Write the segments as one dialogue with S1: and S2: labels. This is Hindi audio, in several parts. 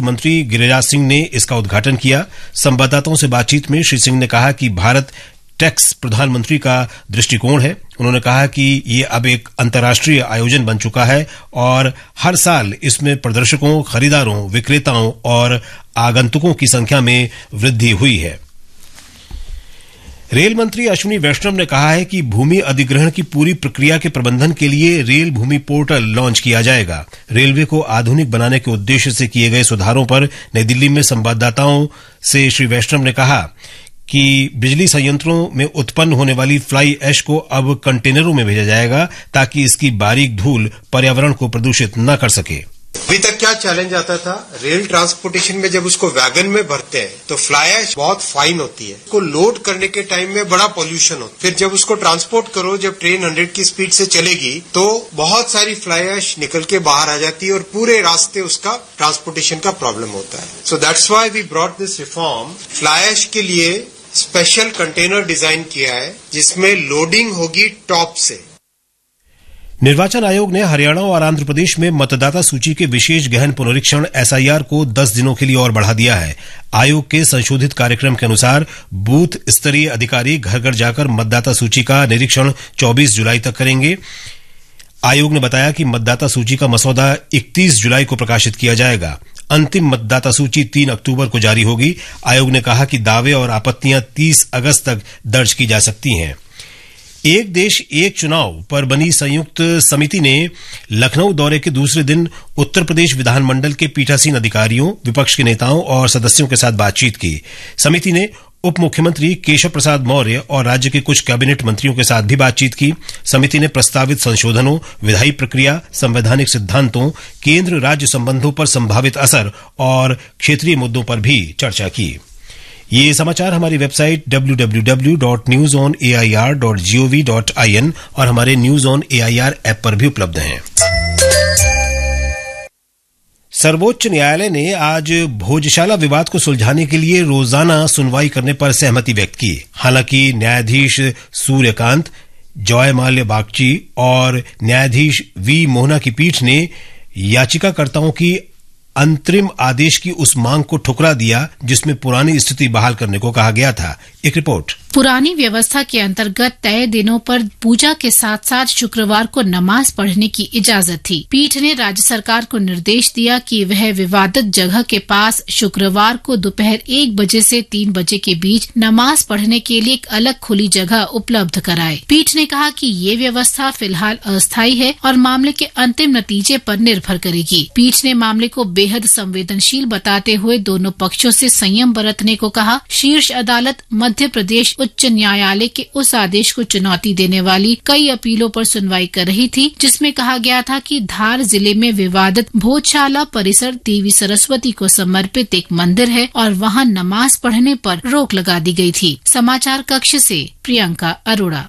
S1: मंत्री गिरिराज सिंह ने इसका उद्घाटन किया। संवाददाताओं से बातचीत में श्री सिंह ने कहा कि भारत टैक्स प्रधानमंत्री का दृष्टिकोण है। उन्होंने कहा कि ये अब एक अंतर्राष्ट्रीय आयोजन बन चुका है और हर साल इसमें प्रदर्शकों, खरीदारों, विक्रेताओं और आगंतुकों की संख्या में वृद्धि हुई है। रेल मंत्री अश्विनी वैष्णव ने कहा है कि भूमि अधिग्रहण की पूरी प्रक्रिया के प्रबंधन के लिए रेल भूमि पोर्टल लॉन्च किया जाएगा। रेलवे को आधुनिक बनाने के उद्देश्य से किए गए सुधारों पर नई दिल्ली में संवाददाताओं से श्री वैष्णव ने कहा कि बिजली संयंत्रों में उत्पन्न होने वाली फ्लाई ऐश को अब कंटेनरों में भेजा जाएगा ताकि इसकी बारीक धूल पर्यावरण को प्रदूषित न कर सके।
S2: अभी तक क्या चैलेंज आता था, रेल ट्रांसपोर्टेशन में जब उसको वैगन में भरते हैं तो फ्लाई ऐश बहुत फाइन होती है, उसको लोड करने के टाइम में बड़ा पोल्यूशन होता है। फिर जब उसको ट्रांसपोर्ट करो, जब ट्रेन 100 की स्पीड से चलेगी तो बहुत सारी फ्लाई ऐश निकल के बाहर आ जाती है और पूरे रास्ते उसका ट्रांसपोर्टेशन का प्रॉब्लम होता है। So that's why we brought this reform. Fly ash के लिए स्पेशल कंटेनर डिजाइन किया है जिसमें लोडिंग होगी टॉप से।
S1: निर्वाचन आयोग ने हरियाणा और आंध्र प्रदेश में मतदाता सूची के विशेष गहन पुनरीक्षण एसआईआर को 10 दिनों के लिए और बढ़ा दिया है। आयोग के संशोधित कार्यक्रम के अनुसार बूथ स्तरीय अधिकारी घर घर जाकर मतदाता सूची का निरीक्षण 24 जुलाई तक करेंगे। आयोग ने बताया कि मतदाता सूची का मसौदा 31 जुलाई को प्रकाशित किया जाएगा। अंतिम मतदाता सूची 3 अक्टूबर को जारी होगी। आयोग ने कहा कि दावे और आपत्तियां 30 अगस्त तक दर्ज की जा सकती हैं। एक देश एक चुनाव पर बनी संयुक्त समिति ने लखनऊ दौरे के दूसरे दिन उत्तर प्रदेश विधानमंडल के पीठासीन अधिकारियों, विपक्ष के नेताओं और सदस्यों के साथ बातचीत की। समिति ने उप मुख्यमंत्री केशव प्रसाद मौर्य और राज्य के कुछ कैबिनेट मंत्रियों के साथ भी बातचीत की। समिति ने प्रस्तावित संशोधनों, विधायी प्रक्रिया, संवैधानिक सिद्धांतों, केंद्र राज्य संबंधों पर संभावित असर और क्षेत्रीय मुद्दों पर भी चर्चा की। ये समाचार हमारी वेबसाइट www.newsonair.gov.in और हमारे न्यूज ऑन एआईआर ऐप पर भी उपलब्ध हैं। सर्वोच्च न्यायालय ने आज भोजशाला विवाद को सुलझाने के लिए रोजाना सुनवाई करने पर सहमति व्यक्त की। हालांकि न्यायाधीश सूर्यकांत, जॉयमाल्य बागची और न्यायाधीश वी मोहना की पीठ ने याचिकाकर्ताओं की अंतरिम आदेश की उस मांग को ठुकरा दिया जिसमें पुरानी स्थिति बहाल करने को कहा गया था। एक रिपोर्ट।
S3: पुरानी व्यवस्था के अंतर्गत तय दिनों पर पूजा के साथ साथ शुक्रवार को नमाज पढ़ने की इजाजत थी। पीठ ने राज्य सरकार को निर्देश दिया कि वह विवादित जगह के पास शुक्रवार को दोपहर 1 बजे से 3 बजे के बीच नमाज पढ़ने के लिए एक अलग खुली जगह उपलब्ध कराए। पीठ ने कहा कि ये व्यवस्था फिलहाल अस्थायी है और मामले के अंतिम नतीजे पर निर्भर करेगी। पीठ ने मामले को बेहद संवेदनशील बताते हुए दोनों पक्षों से संयम बरतने को कहा। शीर्ष अदालत मध्य प्रदेश उच्च न्यायालय के उस आदेश को चुनौती देने वाली कई अपीलों पर सुनवाई कर रही थी जिसमें कहा गया था कि धार जिले में विवादित भोजशाला परिसर देवी सरस्वती को समर्पित एक मंदिर है और वहां नमाज पढ़ने पर रोक लगा दी गई थी। समाचार कक्ष से प्रियंका अरोड़ा।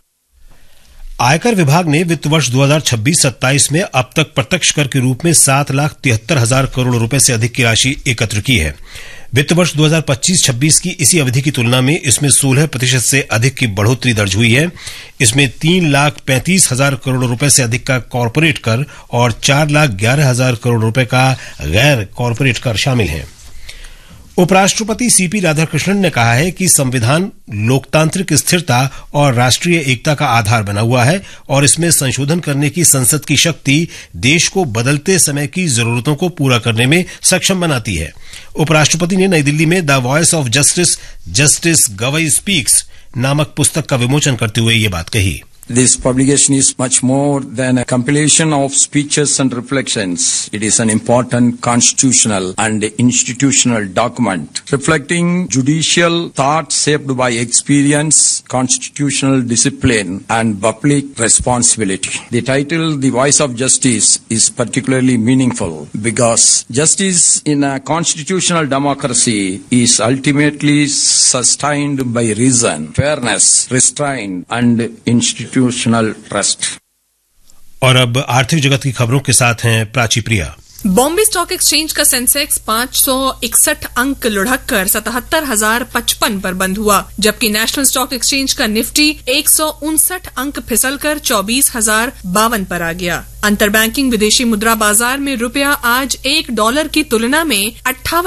S1: आयकर विभाग ने वित्त वर्ष 2026-27 में अब तक प्रत्यक्ष कर के रूप में 7,73,000 करोड़ रुपए से अधिक की राशि एकत्र की है। वित्त वर्ष 2025-26 की इसी अवधि की तुलना में इसमें 16% से अधिक की बढ़ोतरी दर्ज हुई है। इसमें 3,35,000 करोड़ रुपए से अधिक का कॉरपोरेट कर और 4,11,000 करोड़ रुपए का गैर कॉरपोरेट कर शामिल है। उपराष्ट्रपति सीपी राधाकृष्णन ने कहा है कि संविधान लोकतांत्रिक स्थिरता और राष्ट्रीय एकता का आधार बना हुआ है और इसमें संशोधन करने की संसद की शक्ति देश को बदलते समय की जरूरतों को पूरा करने में सक्षम बनाती है। उपराष्ट्रपति ने नई दिल्ली में the voice of justice, justice Gavai speaks नामक पुस्तक का विमोचन करते हुए ये बात कही।
S4: This publication is much more than a compilation of speeches and reflections. It is an important constitutional and institutional document reflecting judicial thought shaped by experience, constitutional discipline, and public responsibility. The title, The Voice of Justice, is particularly meaningful because justice in a constitutional democracy is ultimately sustained by reason, fairness, restraint, and institutional trust.
S1: और अब आर्थिक जगत की खबरों के साथ हैं प्राची प्रिया।
S5: बॉम्बे स्टॉक एक्सचेंज का सेंसेक्स 561 अंक लुढ़ककर 77,055 पर बंद हुआ, जबकि नेशनल स्टॉक एक्सचेंज का निफ्टी 159 अंक फिसलकर 24,052 पर आ गया। अंतरबैंकिंग विदेशी मुद्रा बाजार में रुपया आज $1 की तुलना में 58